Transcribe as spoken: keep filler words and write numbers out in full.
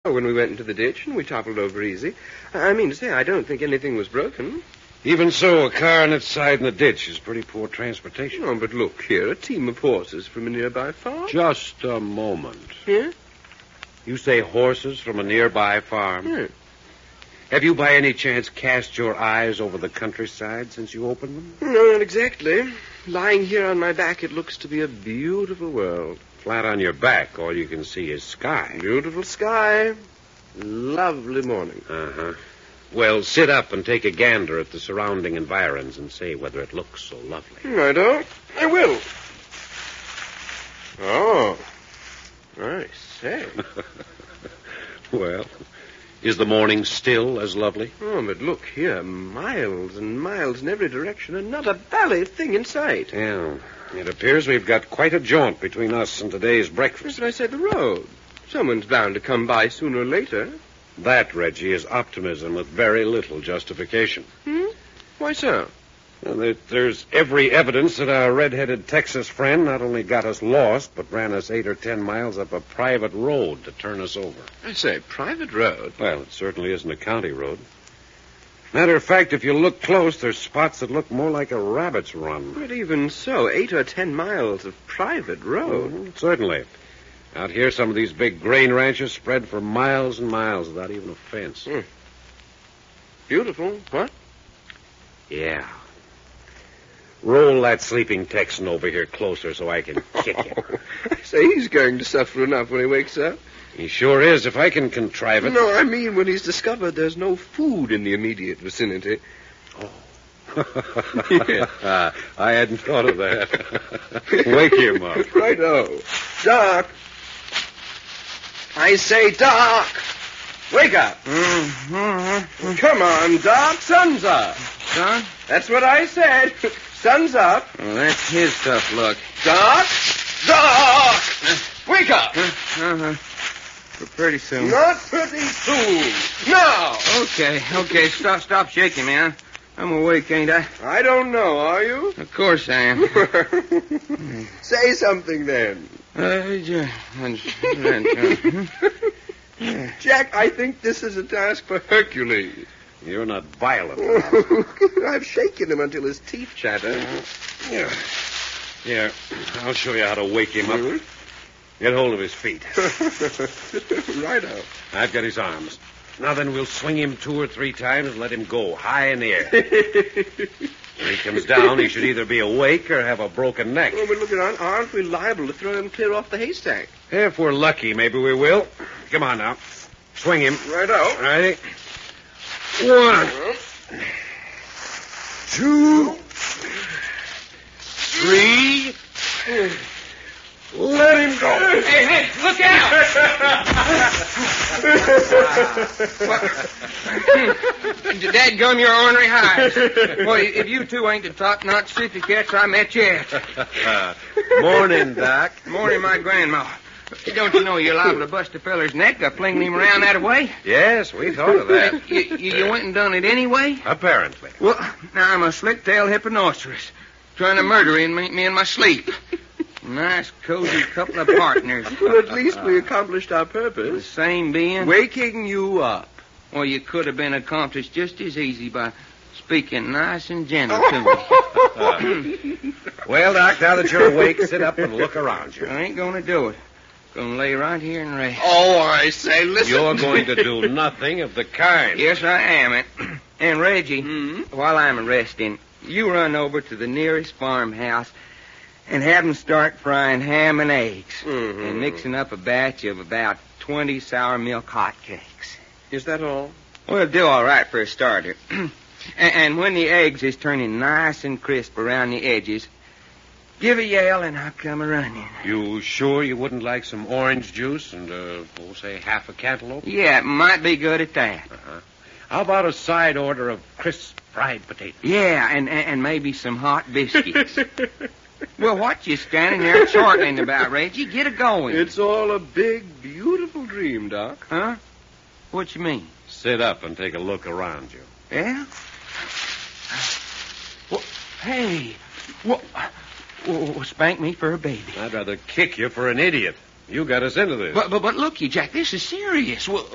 when we went into the ditch and we toppled over easy. I mean to say, I don't think anything was broken. Even so, a car on its side in the ditch is pretty poor transportation. Oh, but look here, a team of horses from a nearby farm. Just a moment. Yeah? You say horses from a nearby farm? Yeah. Have you by any chance cast your eyes over the countryside since you opened them? No, not exactly. Lying here on my back, it looks to be a beautiful world. Flat on your back, all you can see is sky. Beautiful sky. Lovely morning. Uh-huh. Well, sit up and take a gander at the surrounding environs and say whether it looks so lovely. Righto. I will. Oh. I say. Well, is the morning still as lovely? Oh, but look here. Miles and miles in every direction and not a bally thing in sight. Yeah. It appears we've got quite a jaunt between us and today's breakfast. That's what I said, the road. Someone's bound to come by sooner or later. That, Reggie, is optimism with very little justification. Hmm? Why so? Well, there, there's every evidence that our red-headed Texas friend not only got us lost, but ran us eight or ten miles up a private road to turn us over. I say, private road? Well, it certainly isn't a county road. Matter of fact, if you look close, there's spots that look more like a rabbit's run. But even so, eight or ten miles of private road. Mm-hmm, certainly. Out here, some of these big grain ranches spread for miles and miles without even a fence. Hmm. Beautiful. What? Yeah. Roll that sleeping Texan over here closer so I can kick him. I say, he's going to suffer enough when he wakes up. He sure is, if I can contrive it. No, I mean when he's discovered there's no food in the immediate vicinity. Oh. Yeah. uh, I hadn't thought of that. Wake him up. Righto. Doc. I say, Doc. Wake up. Mm-hmm. Come on, Doc. Sun's up. Son? That's what I said. Sun's up. Well, that's his tough luck. Doc. Doc. Wake up. Uh-huh. For pretty soon. Not pretty soon. Now. Okay, okay. Stop, stop shaking, man. I'm awake, ain't I? I don't know, are you? Of course I am. Say something then. Uh, j- Jack, I think this is a task for Hercules. You're not violent enough. I've shaken him until his teeth chatter. Yeah. Yeah, I'll show you how to wake him up. Mhm. Get hold of his feet. Righto. I've got his arms. Now then, we'll swing him two or three times and let him go high in the air. When he comes down, he should either be awake or have a broken neck. Oh, but look around. Aren't we liable to throw him clear off the haystack? If we're lucky, maybe we will. Come on now. Swing him. Righto. Ready? One. Two. Three. Let him go. Hey, hey, look out! Dadgum, you're ornery high. Boy, if you two ain't the top-notch city cats I met yet. Morning, Doc. Morning, my grandma. Don't you know you're liable to bust a feller's neck by flinging him around that way? Yes, we thought of that. You, you, you went and done it anyway? Apparently. Well, now I'm a slick-tailed hipponocerous, trying to murder in me, me in my sleep. Nice, cozy couple of partners. Well, at least we accomplished our The purpose. same being? Waking you up. Well, you could have been accomplished just as easy by speaking nice and gentle to me. Uh, well, Doc, now that you're awake, sit up and look around you. I ain't going to do it. Going to lay right here and rest. Oh, I say, listen. You're going to do nothing of the kind. Yes, I am. And, and Reggie, Hmm? while I'm resting, you run over to the nearest farmhouse and have them start frying ham and eggs Mhm. and mixing up a batch of about twenty sour milk hotcakes. Is that all? Well, it'll do all right for a starter. and, and when the eggs is turning nice and crisp around the edges, give a yell and I'll come a-running. You sure you wouldn't like some orange juice and, uh, we'll say half a cantaloupe? Yeah, it might be good at that. Uh-huh. How about a side order of crisp fried potatoes? Yeah, and, and, and maybe some hot biscuits. Well, what you standing there chortling about, Reggie? Get a-going. It's all a big, beautiful dream, Doc. Huh? What you mean? Sit up and take a look around you. Yeah? Well, hey, well, well, spank me for a baby. I'd rather kick you for an idiot. You got us into this. But, but, but look, you, Jack, this is serious. Well,